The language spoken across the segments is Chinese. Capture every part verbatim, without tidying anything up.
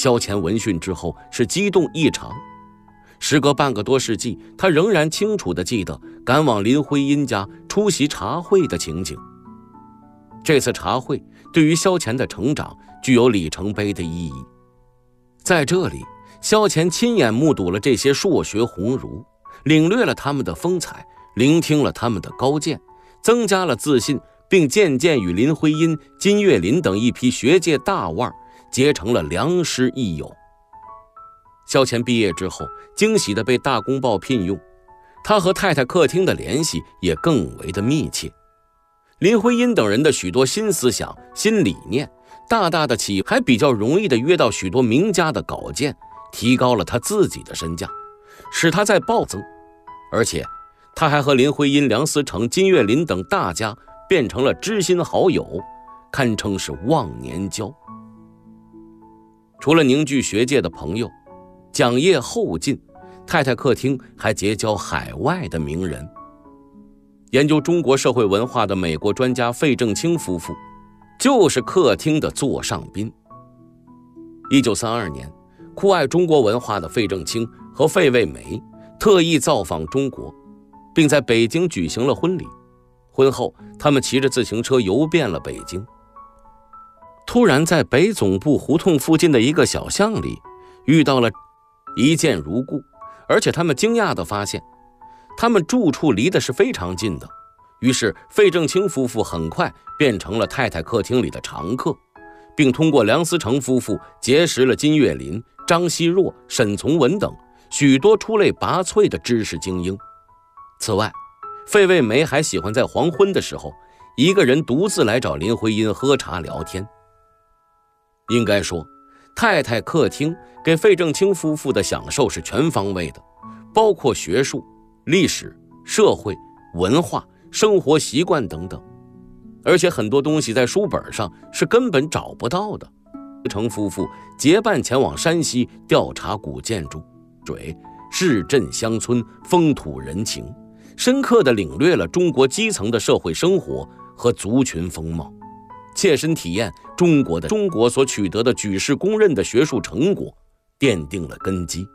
萧乾闻讯之后是激动异常。时隔半个多世纪，他仍然清楚地记得赶往林徽因家出席茶会的情景。这次茶会对于萧乾的成长具有里程碑的意义。在这里，萧乾亲眼目睹了这些硕学鸿儒，领略了他们的风采，聆听了他们的高见，增加了自信，并渐渐与林徽因、金岳霖等一批学界大腕结成了良师益友。萧乾毕业之后，惊喜地被大公报聘用，他和太太客厅的联系也更为的密切。林徽因等人的许多新思想、新理念，大大的启还比较容易地约到许多名家的稿件，提高了他自己的身价，使他在暴增。而且他还和林徽因、梁思成、金岳霖等大家变成了知心好友，堪称是忘年交。除了凝聚学界的朋友，讲业后进，太太客厅还结交海外的名人。研究中国社会文化的美国专家费正清夫妇就是客厅的座上宾。一九三二年，酷爱中国文化的费正清和费慰梅特意造访中国，并在北京举行了婚礼。婚后，他们骑着自行车游遍了北京。突然在北总部胡同附近的一个小巷里遇到了一见如故，而且他们惊讶地发现他们住处离的是非常近的。于是费正清夫妇很快变成了太太客厅里的常客，并通过梁思成夫妇结识了金岳霖、张奚若、沈从文等许多出类拔萃的知识精英。此外，费慰梅还喜欢在黄昏的时候一个人独自来找林徽因喝茶聊天。应该说，太太客厅给费正清夫妇的享受是全方位的，包括学术、历史、社会、文化、生活习惯等等，而且很多东西在书本上是根本找不到的。程夫妇结伴前往山西调查古建筑，水市镇乡村风土人情，深刻地领略了中国基层的社会生活和族群风貌，切身体验中国的中国所取得的举世公认的学术成果，奠定了根基。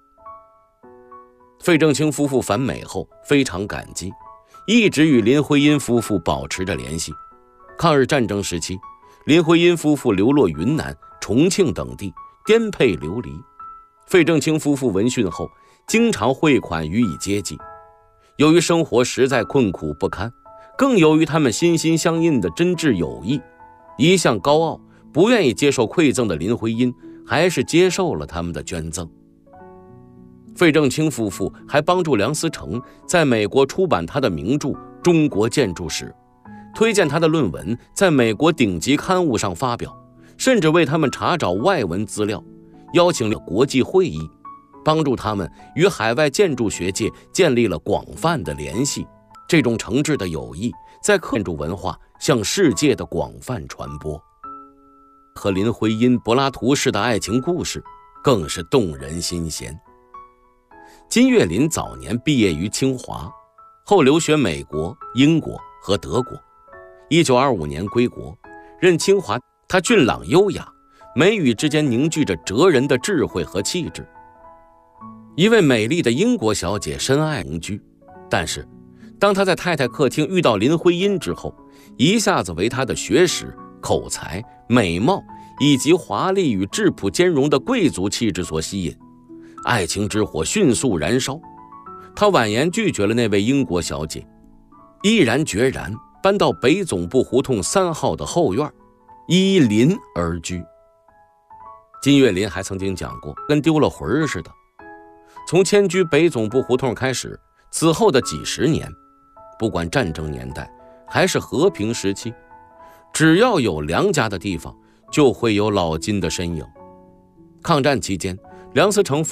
费正清夫妇返美后非常感激，一直与林徽因夫妇保持着联系。抗日战争时期，林徽因夫妇流落云南、重庆等地，颠沛流离。费正清夫妇闻讯后，经常汇款予以接济。由于生活实在困苦不堪，更由于他们心心相印的真挚友谊，一向高傲不愿意接受馈赠的林徽因还是接受了他们的捐赠。费正清夫妇还帮助梁思成在美国出版他的名著《中国建筑史》，推荐他的论文在美国顶级刊物上发表，甚至为他们查找外文资料，邀请了国际会议，帮助他们与海外建筑学界建立了广泛的联系。这种诚挚的友谊在建筑文化向世界的广泛传播。和林徽因柏拉图式的爱情故事更是动人心弦。金岳霖早年毕业于清华，后留学美国、英国和德国。一九二五年归国，任清华。他俊朗优雅，眉宇之间凝聚着哲人的智慧和气质。一位美丽的英国小姐深爱同居，但是当他在太太客厅遇到林徽因之后，一下子为她的学识、口才、美貌以及华丽与质朴兼容的贵族气质所吸引，爱情之火迅速燃烧。他婉言拒绝了那位英国小姐，毅然决然搬到北总部胡同三号的后院，依邻而居。金岳霖还曾经讲过，跟丢了魂似的。从迁居北总部胡同开始，此后的几十年，不管战争年代还是和平时期，只要有梁家的地方，就会有老金的身影。抗战期间，梁思成